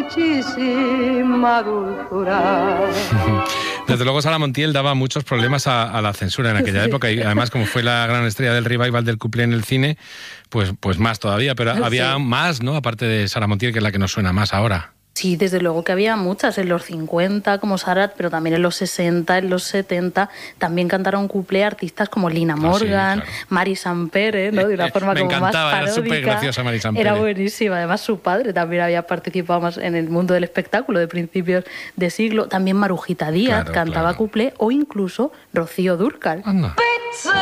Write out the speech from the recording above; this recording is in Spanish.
muchísima dulzura. Desde luego Sara Montiel daba muchos problemas a la censura en aquella época, y además, como fue la gran estrella del revival del cuplé en el cine, pues más todavía, pero había más, ¿no? Aparte de Sara Montiel, que es la que nos suena más ahora. Sí, desde luego que había muchas, en los 50 como Sarat, pero también en los 60, en los 70, también cantaron cuplé artistas como Lina Morgan, sí, claro. Mari Sampere, ¿no? De una forma como más paródica. Era súper graciosa Mari Sampere. Era buenísima, además su padre también había participado más en el mundo del espectáculo de principios de siglo. También Marujita Díaz cantaba cuplé, o incluso Rocío Dúrcal. Anda.